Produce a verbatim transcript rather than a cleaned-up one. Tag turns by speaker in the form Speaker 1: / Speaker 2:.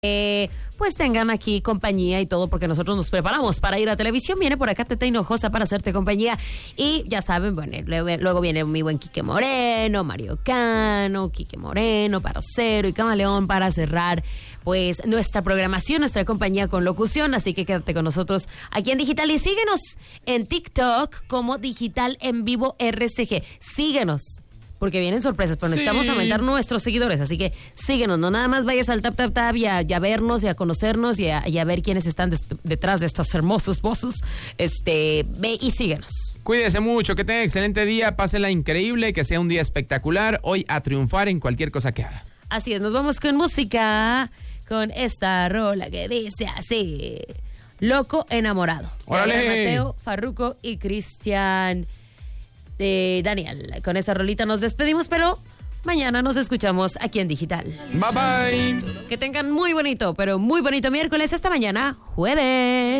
Speaker 1: Eh, pues tengan aquí compañía y todo, porque nosotros nos preparamos para ir a televisión. Viene por acá Teta Hinojosa para hacerte compañía. Y ya saben, bueno, luego viene mi buen Quique Moreno, Mario Cano, Quique Moreno, Parcero y Camaleón para cerrar pues nuestra programación, nuestra compañía con locución. Así que quédate con nosotros aquí en Digital y síguenos en TikTok como Digital en Vivo R C G. Síguenos, porque vienen sorpresas, pero necesitamos sí. aumentar nuestros seguidores, así que síguenos, no nada más vayas al tap tap tap y a, y a vernos y a conocernos y a, y a ver quiénes están des, detrás de estas hermosas voces, este, ve y síguenos.
Speaker 2: Cuídese mucho, que tenga excelente día, pásela increíble, que sea un día espectacular, hoy a triunfar en cualquier cosa que haga.
Speaker 1: Así es, nos vamos con música, con esta rola que dice así, Loco Enamorado.
Speaker 2: ¡Órale!
Speaker 1: Mateo, Farruko y Cristian de Daniel. Con esa rolita nos despedimos, pero mañana nos escuchamos aquí en Digital.
Speaker 2: Bye bye.
Speaker 1: Que tengan muy bonito, pero muy bonito miércoles. Hasta mañana, jueves.